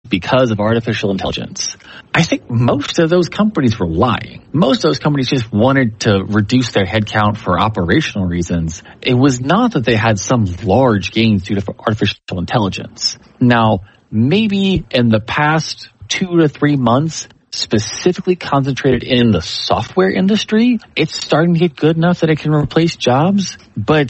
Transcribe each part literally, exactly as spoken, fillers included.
because of artificial intelligence. I think most of those companies were lying. Most of those companies just wanted to reduce their headcount for operational reasons. It was not that they had some large gains due to artificial intelligence. Now, maybe in the past two to three months, specifically concentrated in the software industry, it's starting to get good enough that it can replace jobs. But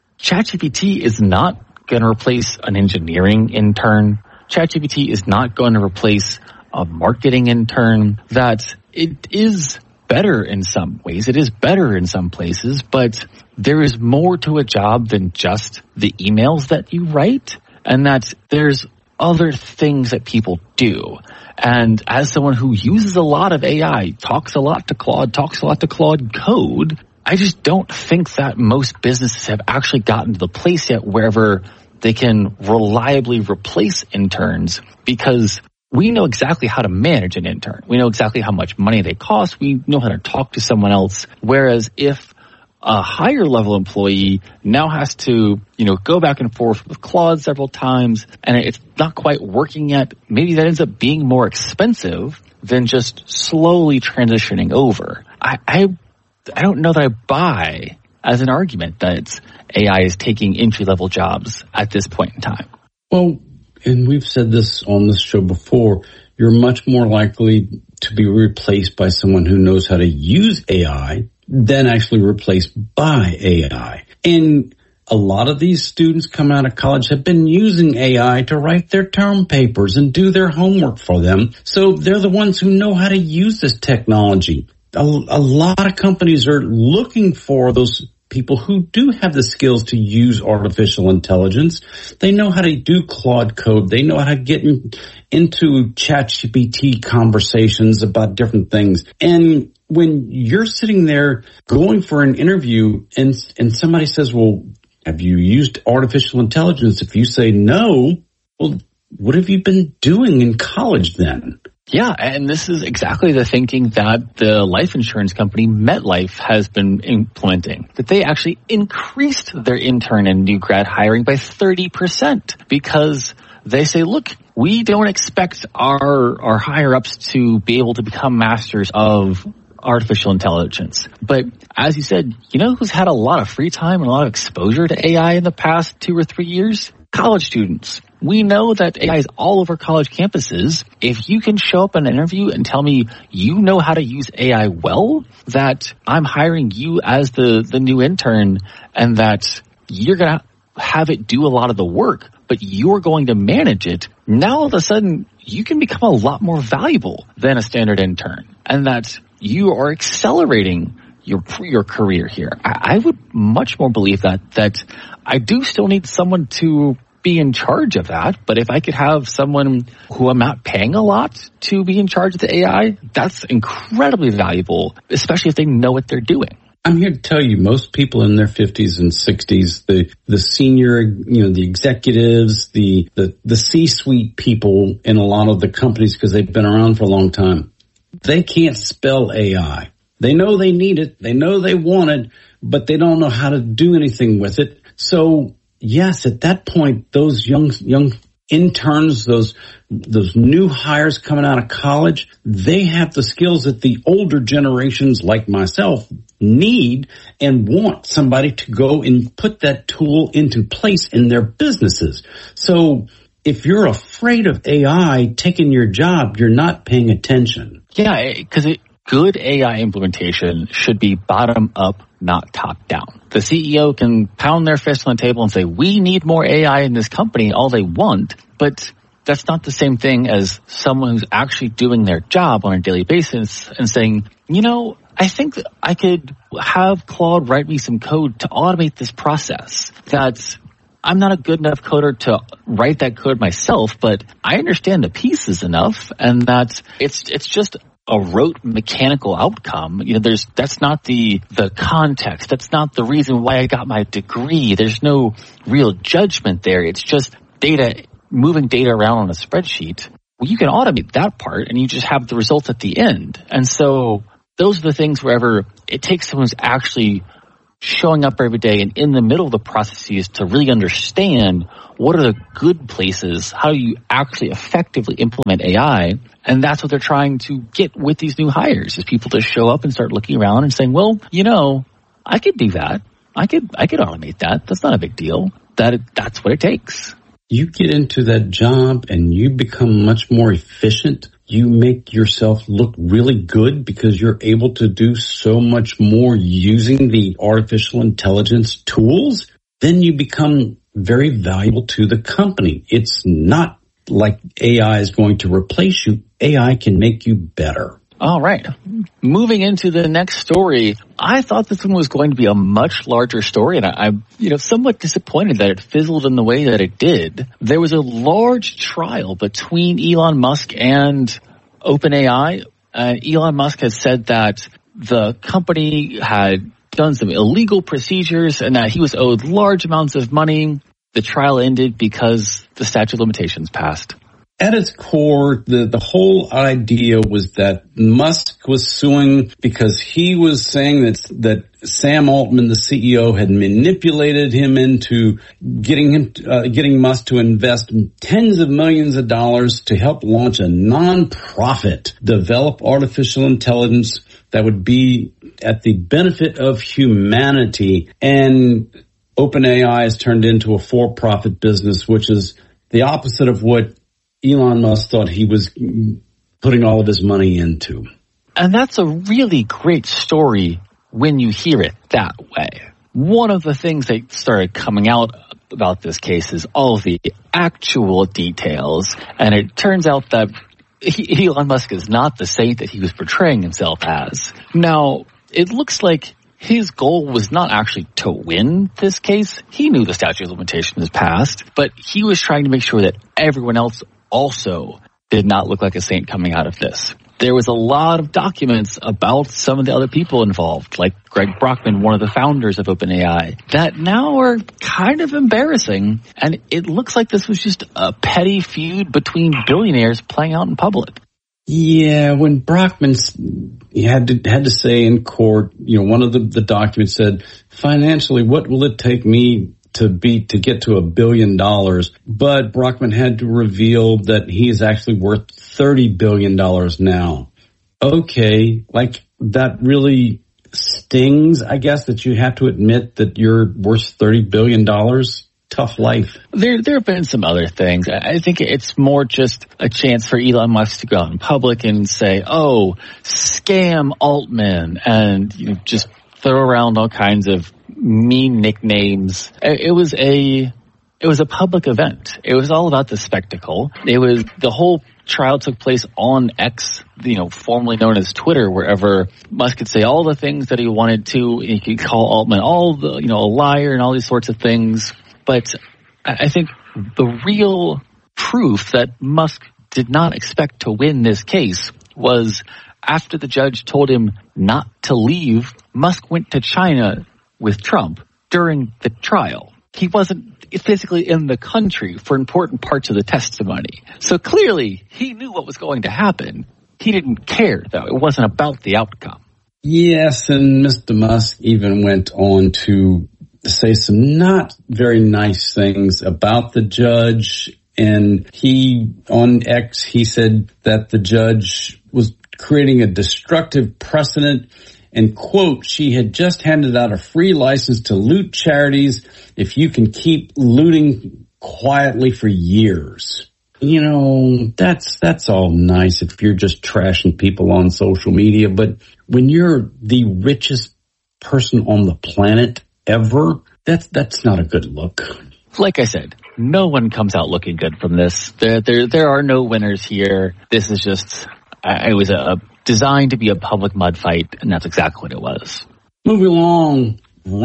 ChatGPT is not going to replace an engineering intern. ChatGPT is not going to replace a marketing intern. That it is better in some ways. It is better in some places, but there is more to a job than just the emails that you write, and that there's other things that people do. And as someone who uses a lot of A I, talks a lot to Claude, talks a lot to Claude Code, I just don't think that most businesses have actually gotten to the place yet wherever they can reliably replace interns, because we know exactly how to manage an intern. We know exactly how much money they cost. We know how to talk to someone else. Whereas if a higher level employee now has to, you know, go back and forth with Claude several times and it's not quite working yet, maybe that ends up being more expensive than just slowly transitioning over. I, I, I don't know that I buy as an argument that it's A I is taking entry-level jobs at this point in time. Well, and we've said this on this show before, you're much more likely to be replaced by someone who knows how to use A I than actually replaced by A I. And a lot of these students come out of college have been using A I to write their term papers and do their homework for them. So they're the ones who know how to use this technology. A, a lot of companies are looking for those people who do have the skills to use artificial intelligence. They know how to do Claude Code. They know how to get in, into ChatGPT conversations about different things. And when you're sitting there going for an interview and and somebody says, well, have you used artificial intelligence? If you say no, well, what have you been doing in college then? Yeah, and this is exactly the thinking that the life insurance company MetLife has been implementing, that they actually increased their intern and new grad hiring by thirty percent because they say, look, we don't expect our our higher-ups to be able to become masters of artificial intelligence. But as you said, you know who's had a lot of free time and a lot of exposure to A I in the past two or three years? College students. We know that A I is all over college campuses. If you can show up in an interview and tell me you know how to use A I well, that I'm hiring you as the, the new intern and that you're going to have it do a lot of the work, but you're going to manage it, now all of a sudden you can become a lot more valuable than a standard intern, and that you are accelerating your your career here. I, I would much more believe that that I do still need someone to be in charge of that, but if I could have someone who I'm not paying a lot to be in charge of the A I, that's incredibly valuable, especially if they know what they're doing. I'm here to tell you, most people in their fifties and sixties, the, the senior, you know, the executives, the, the, the C-suite people in a lot of the companies, because they've been around for a long time, they can't spell A I. They know they need it. They know they want it, but they don't know how to do anything with it. So yes, at that point, those young, young interns, those, those new hires coming out of college, they have the skills that the older generations like myself need and want somebody to go and put that tool into place in their businesses. So if you're afraid of A I taking your job, you're not paying attention. Yeah, because good A I implementation should be bottom up, not top down. The C E O can pound their fist on the table and say, we need more A I in this company, all they want, but that's not the same thing as someone who's actually doing their job on a daily basis and saying, you know, I think that I could have Claude write me some code to automate this process. That's, I'm not a good enough coder to write that code myself, but I understand the pieces enough, and that it's it's just a rote mechanical outcome. You know, there's that's not the the context. That's not the reason why I got my degree. There's no real judgment there. It's just data, moving data around on a spreadsheet. Well, you can automate that part, and you just have the results at the end. And so those are the things wherever it takes someone who's actually showing up every day and in the middle of the processes to really understand what are the good places, how do you actually effectively implement A I, and that's what they're trying to get with these new hires, is people to show up and start looking around and saying, well, you know, I could do that. I could I could automate that. That's not a big deal. That that's what it takes. You get into that job and you become much more efficient. You make yourself look really good because you're able to do so much more using the artificial intelligence tools. Then you become very valuable to the company. It's not like A I is going to replace you. A I can make you better. All right. Moving into the next story, I thought this one was going to be a much larger story, and I, I'm, you know, somewhat disappointed that it fizzled in the way that it did. There was a large trial between Elon Musk and OpenAI. Uh, Elon Musk has said that the company had done some illegal procedures and that he was owed large amounts of money. The trial ended because the statute of limitations passed. At its core, the, the whole idea was that Musk was suing because he was saying that that Sam Altman, the C E O, had manipulated him into getting him uh, getting Musk to invest tens of millions of dollars to help launch a nonprofit, develop artificial intelligence that would be at the benefit of humanity. And OpenAI has turned into a for-profit business, which is the opposite of what Elon Musk thought he was putting all of his money into. And that's a really great story when you hear it that way. One of the things that started coming out about this case is all of the actual details. And it turns out that he, Elon Musk is not the saint that he was portraying himself as. Now, it looks like his goal was not actually to win this case. He knew the statute of limitations was passed, but he was trying to make sure that everyone else also did not look like a saint coming out of this. There was a lot of documents about some of the other people involved, like Greg Brockman, one of the founders of OpenAI, that now are kind of embarrassing. And it looks like this was just a petty feud between billionaires playing out in public. Yeah, when Brockman he had to had to say in court, you know, one of the, the documents said, financially, what will it take me to be to get to a billion dollars? But Brockman had to reveal that he is actually worth thirty billion dollars now. Okay, like that really stings, I guess, that you have to admit that you're worth thirty billion dollars. Tough life. There, there have been some other things. I think it's more just a chance for Elon Musk to go out in public and say, "Oh, scam Altman," and you know, just throw around all kinds of mean nicknames. It was a, it was a public event. It was all about the spectacle. It was the whole trial took place on X, you know, formerly known as Twitter, wherever Musk could say all the things that he wanted to. He could call Altman all the, you know, a liar and all these sorts of things. But I think the real proof that Musk did not expect to win this case was after the judge told him not to leave, Musk went to China with Trump during the trial. He wasn't physically in the country for important parts of the testimony. So clearly he knew what was going to happen. He didn't care, though. It wasn't about the outcome. Yes, and Mister Musk even went on to say some not very nice things about the judge. And he, on X, he said that the judge was creating a destructive precedent and, quote, she had just handed out a free license to loot charities if you can keep looting quietly for years. You know, that's, that's all nice if you're just trashing people on social media. But when you're the richest person on the planet ever, that's, that's not a good look. Like I said, no one comes out looking good from this. There, there, there are no winners here. This is just, uh, it was a, a designed to be a public mud fight, and that's exactly what it was. Moving along,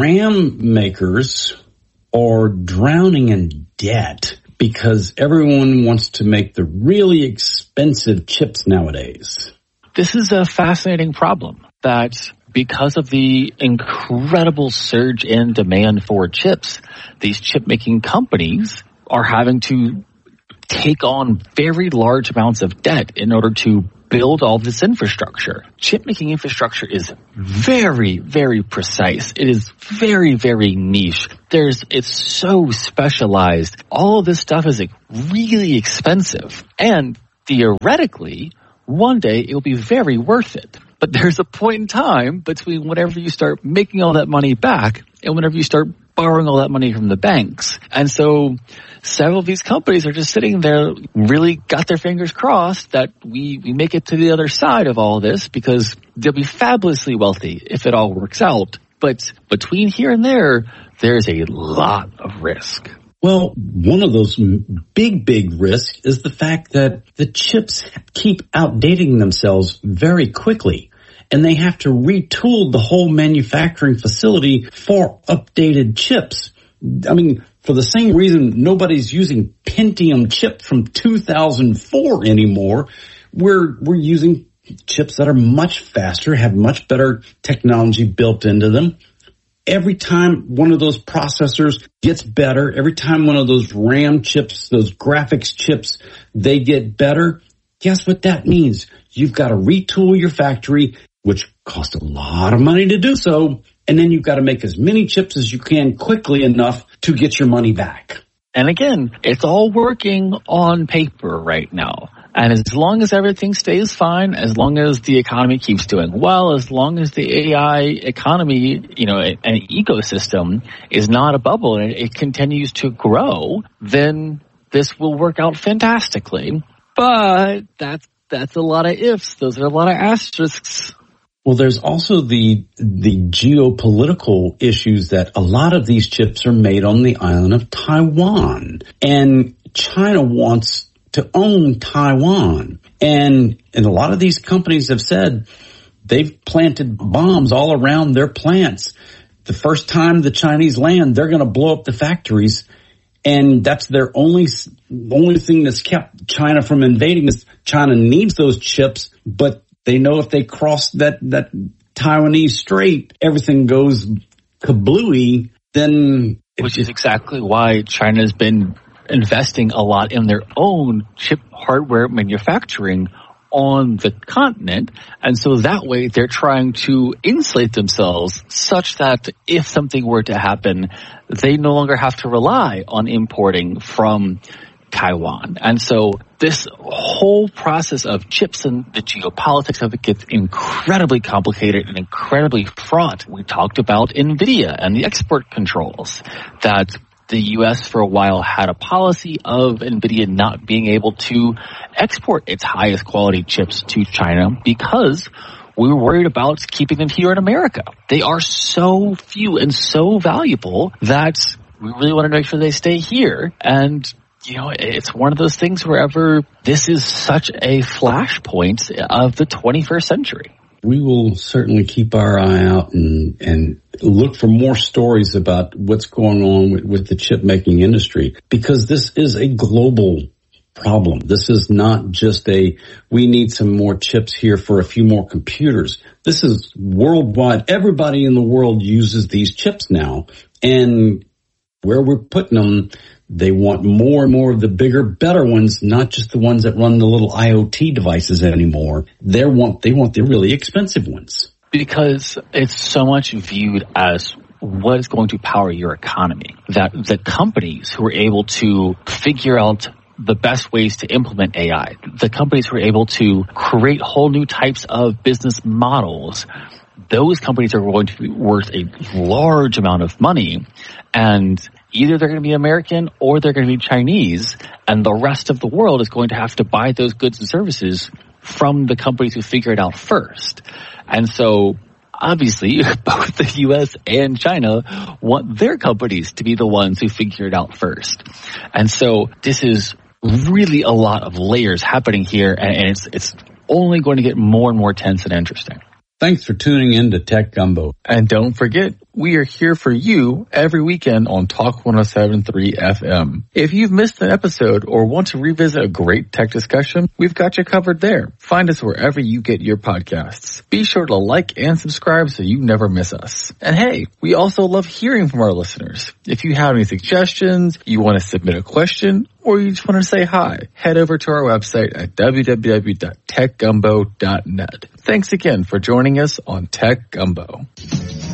RAM makers are drowning in debt because everyone wants to make the really expensive chips nowadays. This is a fascinating problem that because of the incredible surge in demand for chips, these chip-making companies are having to take on very large amounts of debt in order to build all this infrastructure. Chip making infrastructure is very, very precise. It is very, very niche. There's, it's so specialized. All of this stuff is like really expensive. And theoretically, one day it will be very worth it. But there's a point in time between whenever you start making all that money back and whenever you start borrowing all that money from the banks. And so several of these companies are just sitting there, really got their fingers crossed that we, we make it to the other side of all this, because they'll be fabulously wealthy if it all works out. But between here and there, there's a lot of risk. Well, one of those big, big risks is the fact that the chips keep outdating themselves very quickly, and they have to retool the whole manufacturing facility for updated chips. I mean, for the same reason nobody's using Pentium chip from two thousand four anymore, we're, we're using chips that are much faster, have much better technology built into them. Every time one of those processors gets better, every time one of those RAM chips, those graphics chips, they get better, guess what that means? You've got to retool your factory, which costs a lot of money to do so, and then you've got to make as many chips as you can quickly enough to get your money back. And again, it's all working on paper right now. And as long as everything stays fine, as long as the economy keeps doing well, as long as the A I economy, you know, an ecosystem is not a bubble and it continues to grow, then this will work out fantastically. But that's, that's a lot of ifs. Those are a lot of asterisks. Well, there's also the, the geopolitical issues that a lot of these chips are made on the island of Taiwan. And China wants to own Taiwan. And, and a lot of these companies have said they've planted bombs all around their plants. The first time the Chinese land, they're going to blow up the factories. And that's their only, only thing that's kept China from invading is China needs those chips, but they know if they cross that, that Taiwanese strait, everything goes kablooey, then... Which is exactly why China's been investing a lot in their own chip hardware manufacturing on the continent. And so that way they're trying to insulate themselves such that if something were to happen, they no longer have to rely on importing from Taiwan. And so this whole process of chips and the geopolitics of it gets incredibly complicated and incredibly fraught. We talked about NVIDIA and the export controls, that the U S for a while had a policy of NVIDIA not being able to export its highest quality chips to China because we were worried about keeping them here in America. They are so few and so valuable that we really wanted to make sure they stay here. And, you know, it's one of those things wherever this is such a flashpoint of the twenty-first century. We will certainly keep our eye out and, and look for more stories about what's going on with, with the chip making industry, because this is a global problem. This is not just a, we need some more chips here for a few more computers. This is worldwide. Everybody in the world uses these chips now, and where we're putting them, they want more and more of the bigger, better ones, not just the ones that run the little I O T devices anymore. They want, they want the really expensive ones. Because it's so much viewed as what is going to power your economy, that the companies who are able to figure out the best ways to implement A I, the companies who are able to create whole new types of business models, those companies are going to be worth a large amount of money, and either they're going to be American or they're going to be Chinese, and the rest of the world is going to have to buy those goods and services from the companies who figure it out first. And so, obviously, both the U S and China want their companies to be the ones who figure it out first. And so, this is really a lot of layers happening here, and it's it's only going to get more and more tense and interesting. Thanks for tuning in to Tech Gumbo. And don't forget, we are here for you every weekend on Talk one oh seven point three F M. If you've missed an episode or want to revisit a great tech discussion, we've got you covered there. Find us wherever you get your podcasts. Be sure to like and subscribe so you never miss us. And hey, we also love hearing from our listeners. If you have any suggestions, you want to submit a question, or you just want to say hi, head over to our website at w w w dot tech gumbo dot net. Thanks again for joining us on Tech Gumbo.